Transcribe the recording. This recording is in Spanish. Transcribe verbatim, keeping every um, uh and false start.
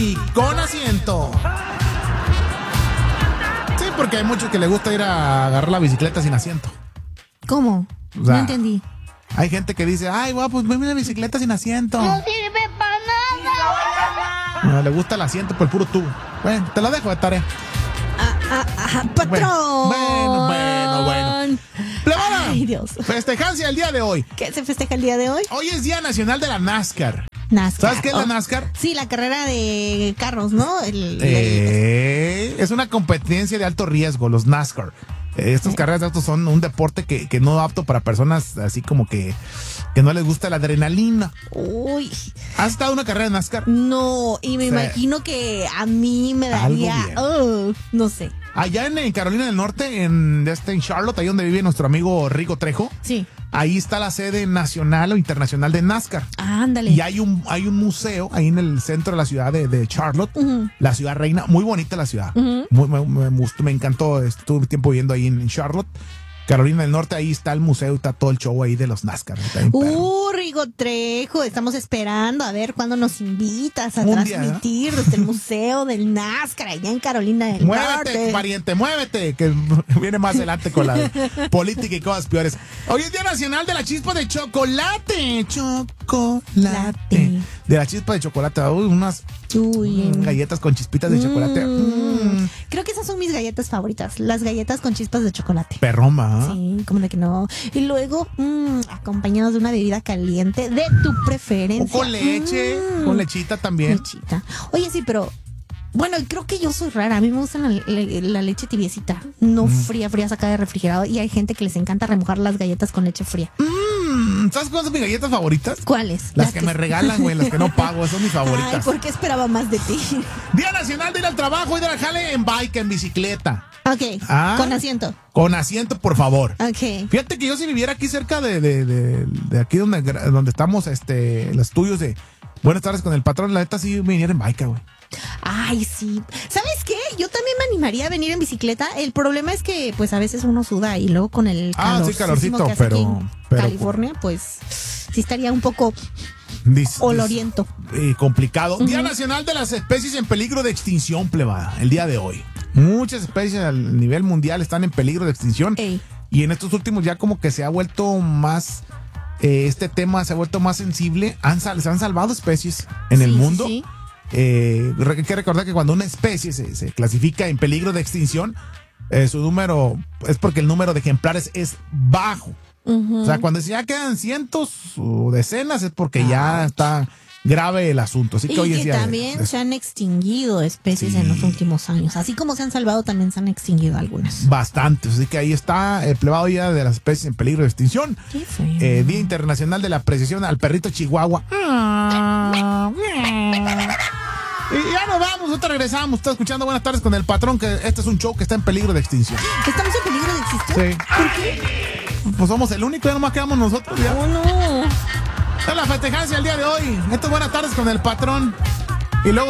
y con asiento. Sí, porque hay muchos que les gusta ir a agarrar la bicicleta sin asiento. ¿Cómo? O sea, no entendí. Hay gente que dice, ay, guau, pues ven la bicicleta sin asiento. No sirve para nada. No, le gusta el asiento por el puro tubo. Bueno, te lo dejo de tarea. Ah, ah, ah, patrón. Bueno, bueno, bueno. Plebada, Ay, Dios. festejancia el día de hoy. ¿Qué se festeja el día de hoy? Hoy es Día Nacional de la NASCAR. NASCAR. ¿Sabes qué es la Oh. NASCAR? Sí, la carrera de carros, ¿no? El, Eh, es una competencia de alto riesgo, los NASCAR. Eh, Estas Eh. carreras de autos son un deporte que, que no es apto para personas así como que, que no les gusta la adrenalina. Uy, ¿Has estado en una carrera de NASCAR? no, y me Sí. imagino que a mí me Algo daría, bien. oh, no sé. Allá en, en Carolina del Norte, en, este, en Charlotte, ahí donde vive nuestro amigo Rico Trejo, Sí. ahí está la sede nacional o internacional de NASCAR. Ándale. Y hay un, hay un museo ahí en el centro de la ciudad de, de Charlotte, Ujú. la ciudad reina, muy bonita la ciudad. Ujú. Muy- me, me gustó, me encantó, estuve tiempo viviendo ahí en, en Charlotte, Carolina del Norte, ahí está el museo, está todo el show ahí de los NASCAR. Está bien perro. Uh, Rigo Trejo, estamos esperando a ver cuándo nos invitas a Un día, transmitir desde el Museo del NASCAR allá en Carolina del Muévete, Norte. pariente, muévete, que viene más adelante con la política y cosas peores. Hoy es Día Nacional de la Chispa de Chocolate. Chocolate. De la chispa de chocolate. Uy, unas Uy. mm, galletas con chispitas de chocolate. Mm. Mm, Creo que esas son mis galletas favoritas, las galletas con chispas de chocolate. perroma. ¿Ah? Sí, como de que no. Y luego, mm, acompañados de una bebida caliente de tu O preferencia. con leche, Mm. con lechita también. Lechita. Oye, sí, pero bueno, creo que yo soy rara. A mí me gusta la, la- la leche tibiecita, no Mm. fría, fría, sacada de refrigerado. Y hay gente que les encanta remojar las galletas con leche fría. Mm, ¿Sabes cuáles son mis galletas favoritas? ¿Cuáles? Las que me regalan, güey, las que no pago, son mis Ay, favoritas. ¿por qué esperaba más de ti? Día Nacional de ir al trabajo y de ir al jale en bike, en bicicleta. Ok, Ah. con asiento. Con asiento, por favor. Ok. Fíjate que yo si viviera aquí cerca de, de, de, de aquí donde, gra- donde estamos, este, en los estudios de Buenas tardes con el patrón, la neta sí me viniera en bike, güey. Ay, sí. ¿Sabes qué? Yo también me animaría a venir en bicicleta. El problema es que, pues, a veces uno suda y luego con el Ah, sí, calorcísimo calorcito, que hace pero- aquí en pero- California, pues, sí estaría un poco Dis- oloriento. dis- eh, complicado. Día Ujú. Nacional de las Especies en Peligro de Extinción, plebada, el día de hoy. Muchas especies a nivel mundial están en peligro de extinción. Ey. Y en estos últimos ya como que se ha vuelto más, eh, este tema se ha vuelto más sensible. Han sal- se han salvado especies en Sí, el sí, mundo. sí. Eh, re- hay que recordar que cuando una especie se, se clasifica en peligro de extinción, eh, su número es porque el número de ejemplares es bajo. Ujú. O sea, cuando ya quedan cientos o decenas es porque ya está grave el asunto. Así que Y hoy es que día de- también de- se han extinguido especies Sí. en los últimos años. Así como se han salvado, también se han extinguido algunas. bastantes. Así que ahí está el plebado día de las especies en peligro de extinción. Qué feo. Eh, Día Internacional de la Apreciación al Perrito Chihuahua. Y ya nos vamos, nosotros regresamos. Está escuchando Buenas tardes con el patrón, que este es un show que está en peligro de extinción. ¿Estamos en peligro de existir? Sí. ¿Por qué? Pues somos el único, ya nomás quedamos nosotros. Ya. Oh, no. Esta es la festejancia el día de hoy. Esto es Buenas tardes con el patrón. Y luego